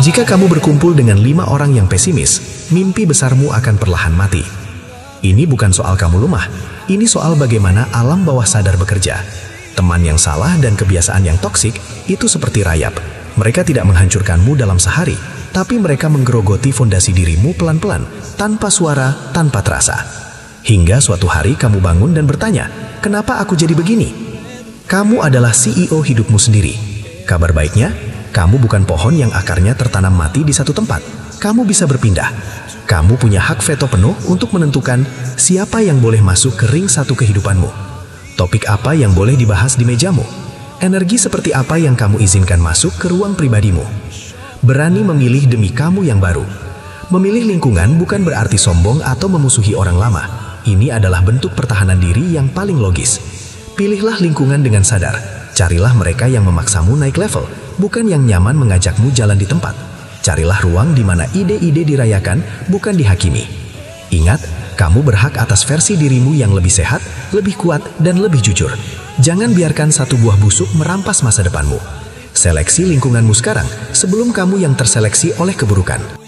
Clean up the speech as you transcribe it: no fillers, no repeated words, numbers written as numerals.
Jika kamu berkumpul dengan 5 orang yang pesimis, mimpi besarmu akan perlahan mati. Ini bukan soal kamu lemah, ini soal bagaimana alam bawah sadar bekerja. Teman yang salah dan kebiasaan yang toksik itu seperti rayap. Mereka tidak menghancurkanmu dalam sehari, tapi mereka menggerogoti fondasi dirimu pelan-pelan, tanpa suara, tanpa terasa. Hingga suatu hari kamu bangun dan bertanya, kenapa aku jadi begini? Kamu adalah CEO hidupmu sendiri. Kabar baiknya, kamu bukan pohon yang akarnya tertanam mati di satu tempat. Kamu bisa berpindah. Kamu punya hak veto penuh untuk menentukan siapa yang boleh masuk ke ring satu kehidupanmu. Topik apa yang boleh dibahas di mejamu? Energi seperti apa yang kamu izinkan masuk ke ruang pribadimu? Berani memilih demi kamu yang baru. Memilih lingkungan bukan berarti sombong atau memusuhi orang lama. Ini adalah bentuk pertahanan diri yang paling logis. Pilihlah lingkungan dengan sadar. Carilah mereka yang memaksamu naik level, bukan yang nyaman mengajakmu jalan di tempat. Carilah ruang di mana ide-ide dirayakan, bukan dihakimi. Ingat, kamu berhak atas versi dirimu yang lebih sehat, lebih kuat, dan lebih jujur. Jangan biarkan satu buah busuk merampas masa depanmu. Seleksi lingkunganmu sekarang, sebelum kamu yang terseleksi oleh keburukan.